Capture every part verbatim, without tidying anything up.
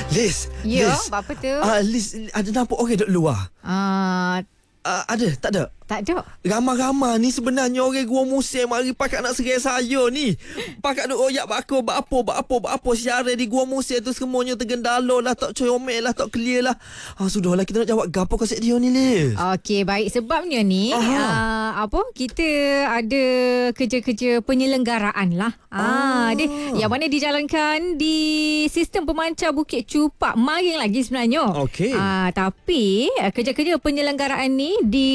Liz. Ya, Liz. apa tu? Ah, Liz, ada nampak orang duduk luar? Ah, Uh, ada? Tak ada? tak ada. Ramai-ramai ni sebenarnya orang Gua Musim mari pakat nak serai saya ni. Pakat duk oyak bako, bak apa, bak apa, bak apa siaran di Gua Musim tu semuanya tergendalo lah, tak comel lah, tak clear lah. Ah, sudahlah kita nak jawab gapo kasih dia ni, Liz. Okey, baik. Sebabnya ni uh, apa kita ada kerja-kerja penyelenggaraan lah. Ah, Oh. dia yang mana dijalankan di sistem pemancar Bukit Cupak Maring lagi sebenarnya. Okey. Ah, tapi uh, kerja-kerja penyelenggaraan ni di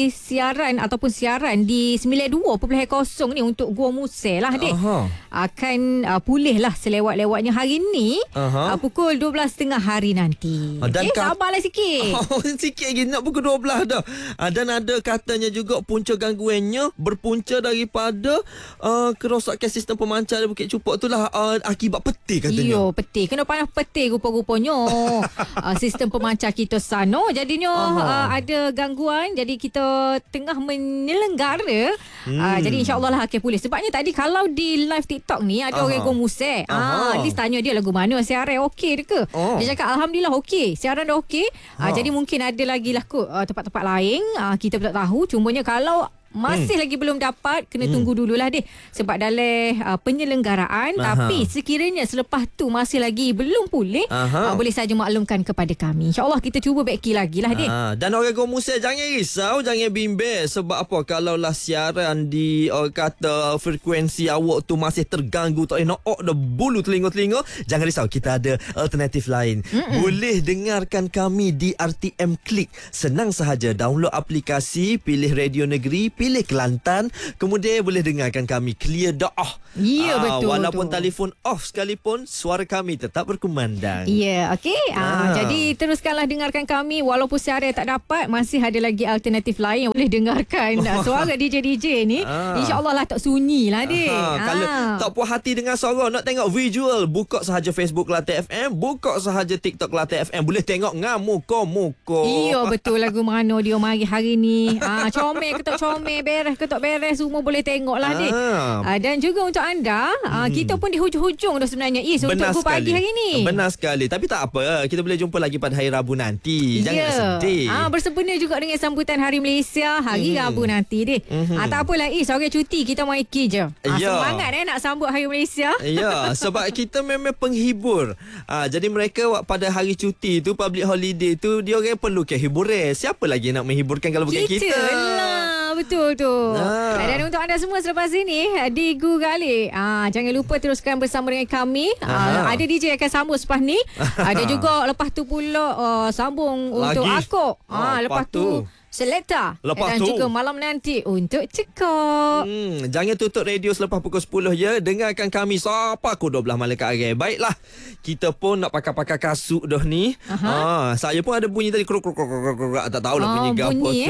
siaran ataupun siaran di sembilan puluh dua perpuluhan kosong ni untuk Gua Musel lah, Dik. Aha. Akan uh, pulih lah selewat-lewatnya hari ni uh, Aha. pukul dua belas tiga puluh hari nanti. Ah, dan eh, kat- sabarlah sikit. Oh, sikit lagi nak pukul dua belas dah. Ah, dan ada katanya juga punca gangguannya berpunca daripada uh, kerosakan sistem pemancar di Bukit Cupak tu lah uh, akibat petir katanya. Iyo, petir. Kena panas petir rupa-rupanya. uh, sistem pemancar kita sana. Jadinya uh, ada gangguan. Jadi kita tengah menyelenggara. Hmm. Uh, jadi insyaAllah lah akan pulih. Sebabnya tadi kalau di live TikTok ni ada Aha. orang Gomusek. Ah, Liz tanya dia lagu mana. Siaran okey ke? Oh. Dia cakap Alhamdulillah okey. Siaran dah okey. Uh, jadi mungkin ada lagi lah kot uh, tempat-tempat lain. Uh, kita tak tahu. Cumanya kalau masih hmm. lagi belum dapat, kena hmm. tunggu dululah deh. Sebab dalam uh, penyelenggaraan. Aha. Tapi sekiranya selepas tu masih lagi belum pulih, uh, boleh saja maklumkan kepada kami. InsyaAllah kita cuba beki lagi lah deh. Ah, dan orang Gua Musel jangan risau, jangan bimbang. Sebab apa? Kalaulah siaran di orang kata frekuensi awak tu masih terganggu, tak boleh nak ok dah bulu telinga-telinga, jangan risau, kita ada alternatif lain. Mm-mm. Boleh dengarkan kami di R T M Klik. Senang sahaja, download aplikasi, pilih Radio Negeri, pilih Kelantan, kemudian boleh dengarkan kami clear dah. Ya, ah, betul. Walaupun betul. telefon off sekalipun, suara kami tetap berkumandang. Ya, okey. Ah. Ah, jadi teruskanlah dengarkan kami walaupun siaran tak dapat, masih ada lagi alternatif lain yang boleh dengarkan uh, suara D J D J ni. Ah. InsyaAllah lah tak sunyi lah dek. Ha, Ah. kalau tak puas hati dengan suara, nak tengok visual, buka sahaja Facebook Kelantan F M, buka sahaja TikTok Kelantan F M, boleh tengok ngamuka-muka. Iya, betul lagu mana dia mari hari ni. Ah, comel ke tak comel, beres ke tak beres, semua boleh tengok lah dek. Ah. Ah, dan juga untuk anda, ah, kita pun di hujung-hujung dah sebenarnya Is Benar untuk pagi sekali. hari ni. Benar sekali. Tapi tak apa, kita boleh jumpa lagi pada hari Rabu nanti. Jangan Ya. sedih. Ah, bersempena juga dengan sambutan Hari Malaysia hari Mm. Rabu nanti deh. Mhm. Ah, tak apalah Is, orang cuti kita main ki je. Ah, Ya. semangat eh nak sambut Hari Malaysia. Ya, sebab kita memang penghibur. Ah, jadi mereka pada hari cuti tu, public holiday tu, dia orang perlukan hiburan. Siapa lagi nak menghiburkan kalau bukan kita? Kita lah, betul tu. Ah. Dan untuk anda semua selepas ini di Google, ah, jangan lupa teruskan bersama dengan kami. Ah, ada D J akan sambung selepas ni. Ada juga lepas tu pula uh, sambung Lagi. untuk Akok. Ah, Ah, lepas lepas tu tu. Selekta. Lepas Dan tu. juga malam nanti untuk Cekok. Hmm, jangan tutup radio selepas pukul sepuluh ya. Dengarkan kami sampai pukul dua belas malam ke arah. Baiklah. Kita pun nak pakai-pakai kasut dah ni. Ah, saya pun ada bunyi tadi kruk kruk kruk kruk kruk. Tak tahulah Oh, bunyi gapo bunyi, tu.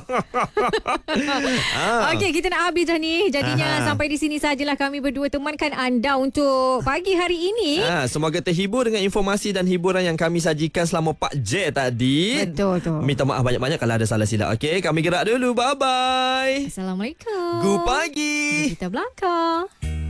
eh? ah. Okey, kita nak habis dah ni. Jadinya Aha. sampai di sini sajalah kami berdua temankan anda untuk pagi hari ini. Ah, semoga terhibur dengan informasi dan hiburan yang kami sajikan selama empat jam tadi. Betul tu. Minta maaf banyak-banyak kalau ada salah silap. Okey, kami gerak dulu. Bye-bye. Assalamualaikum. Good pagi. Kita belakang.